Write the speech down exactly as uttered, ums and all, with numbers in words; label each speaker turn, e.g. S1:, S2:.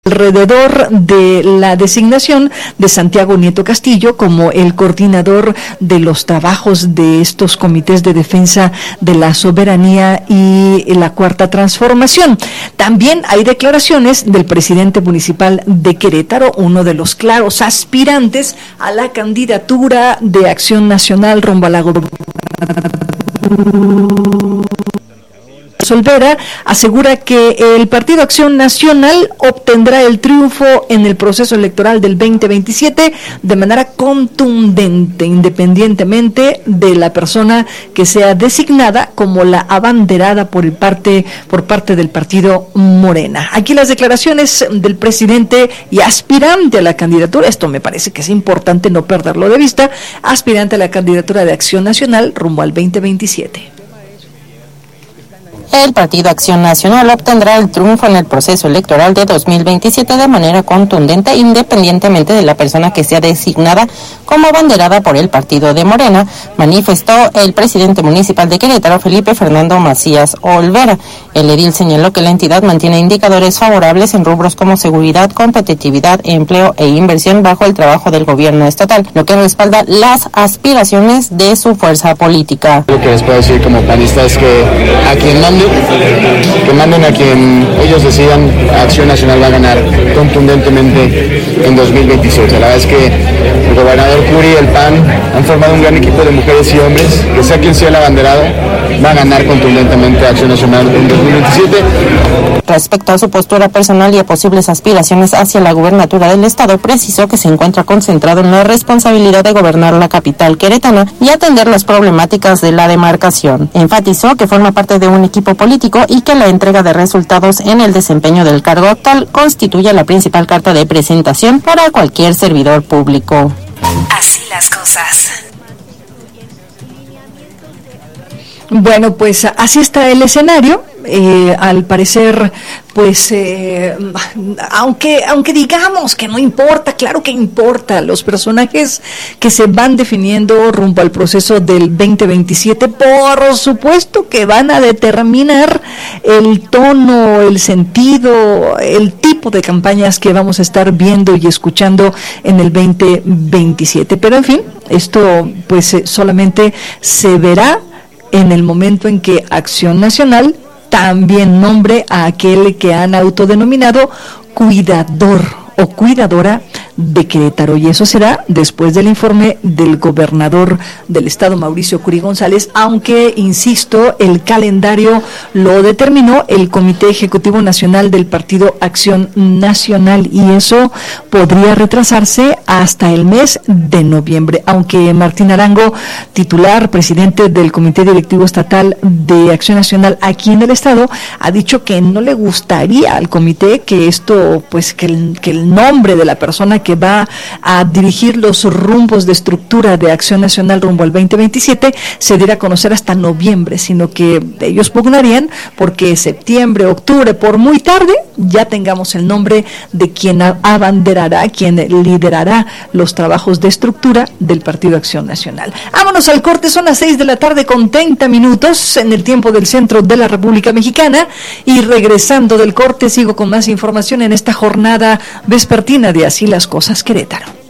S1: alrededor de la designación de Santiago Nieto Castillo como el coordinador de los trabajos de estos comités de defensa de la soberanía y la cuarta transformación. También hay declaraciones del presidente municipal de Querétaro, uno de los claros aspirantes a la candidatura de Acción Nacional rumbo a la Olvera asegura que el Partido Acción Nacional obtendrá el triunfo en el proceso electoral del veinte veintisiete de manera contundente, independientemente de la persona que sea designada como la abanderada por el parte por parte del partido Morena. Aquí las declaraciones del presidente y aspirante a la candidatura, esto me parece que es importante no perderlo de vista, aspirante a la candidatura de Acción Nacional rumbo al veinte veintisiete.
S2: El Partido Acción Nacional obtendrá el triunfo en el proceso electoral de dos mil veintisiete de manera contundente, independientemente de la persona que sea designada como abanderada por el partido de Morena, manifestó el presidente municipal de Querétaro, Felipe Fernando Macías Olvera. El edil señaló que la entidad mantiene indicadores favorables en rubros como seguridad, competitividad, empleo e inversión bajo el trabajo del gobierno estatal, lo que respalda las aspiraciones de su fuerza política.
S3: Lo que les puedo decir como panista es que a quien mande, que manden a quien ellos decidan, Acción Nacional va a ganar contundentemente en dos mil veintisiete. La verdad es que el gobernador Curi y el P A N han formado un gran equipo de mujeres y hombres, que sea quien sea el abanderado, va a ganar contundentemente Acción Nacional en dos mil veintisiete.
S2: Respecto a su postura personal y a posibles aspiraciones hacia la gubernatura del estado, precisó que se encuentra concentrado en la responsabilidad de gobernar la capital queretana y atender las problemáticas de la demarcación. Enfatizó que forma parte de un equipo político y que la entrega de resultados en el desempeño del cargo actual constituye la principal carta de presentación para cualquier servidor público.
S4: Así las cosas.
S1: Bueno, pues así está el escenario. Eh, al parecer, pues, eh, aunque aunque digamos que no importa, claro que importa, los personajes que se van definiendo rumbo al proceso del veinte veintisiete, por supuesto que van a determinar el tono, el sentido, el tipo de campañas que vamos a estar viendo y escuchando en el veinte veintisiete. Pero en fin, esto pues eh, solamente se verá en el momento en que Acción Nacional también nombre a aquel que han autodenominado cuidador o cuidadora de Querétaro, y eso será después del informe del gobernador del estado, Mauricio Curi González, aunque, insisto, el calendario lo determinó el Comité Ejecutivo Nacional del Partido Acción Nacional, y eso podría retrasarse hasta el mes de noviembre, aunque Martín Arango, titular, presidente del Comité Directivo Estatal de Acción Nacional aquí en el estado, ha dicho que no le gustaría al comité que esto, pues que el, que el nombre de la persona que va a dirigir los rumbos de estructura de Acción Nacional rumbo al veinte veintisiete se diera a conocer hasta noviembre, sino que ellos pugnarían porque septiembre, octubre, por muy tarde, ya tengamos el nombre de quien abanderará, quien liderará los trabajos de estructura del Partido Acción Nacional. Vámonos al corte, son las seis de la tarde con treinta minutos en el tiempo del centro de la República Mexicana, y regresando del corte sigo con más información en esta jornada vespertina de Así las Cosas Querétaro.